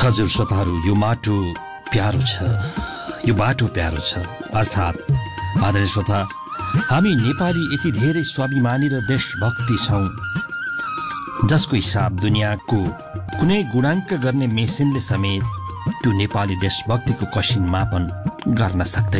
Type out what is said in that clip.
हजुर श्रोताहरू, यो माटो प्यारो छ, यो बाटो प्यारो छ। अर्थात् आदरणीय श्रोता, हामी नेपाली यति धेरै स्वाभिमानी र देशभक्ति छौँ जसको हिसाब दुनियाँको कुनै गुणाङ्क गर्ने मेसिनले समेत त्यो नेपाली देशभक्तिको कसिन मापन गर्न सक्दैन।